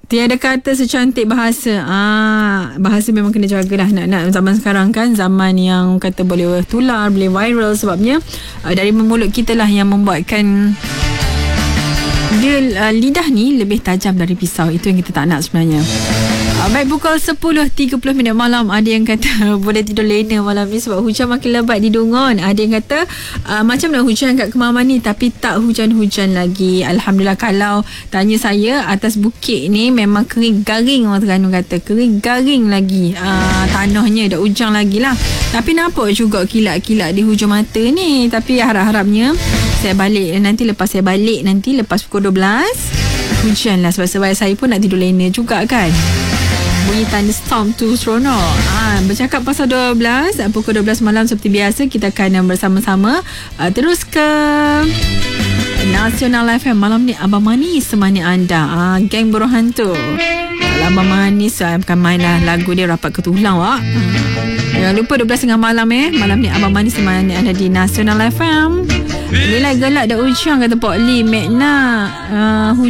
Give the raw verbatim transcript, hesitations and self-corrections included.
Tiada kata secantik bahasa. Ah, bahasa memang kena jagalah nak-nak zaman sekarang kan, zaman yang kata boleh tular, boleh viral sebabnya uh, dari mulut kita lah yang membuatkan dia uh, lidah ni lebih tajam dari pisau. Itu yang kita tak nak sebenarnya. Uh, baik, pukul sepuluh tiga puluh minit malam. Ada yang kata boleh tidur lena malam ni sebab hujan makin lebat di Dungun. Ada yang kata uh, macam mana hujan kat Kemaman ni, tapi tak hujan-hujan lagi. Alhamdulillah. Kalau tanya saya, atas bukit ni memang kering garing, orang Terengganu kata kering garing lagi. uh, Tanahnya dah ujang lagi lah. Tapi nampak juga kilat-kilat di hujung mata ni. Tapi harap-harapnya saya balik nanti, lepas saya balik nanti lepas pukul dua belas hujan lah, sebab-sebab saya pun nak tidur lena juga kan. Bunyi thunderstorm tu seronok. Ha, bercakap pasal dua belas, pukul dua belas malam seperti biasa kita akan bersama-sama uh, terus ke Nasional F M. Malam ni Abang Manis temani anda. Ha, geng Burung Hantu. Kalau Abang Manis uh, bukan main lah, lagu dia rapat ketulang wak. Hmm. Jangan lupa dua belas tengah malam eh. Malam ni Abang Manis temani anda di Nasional F M. Nilai gelak dah ujang kata Pok Lee Mek nak uh,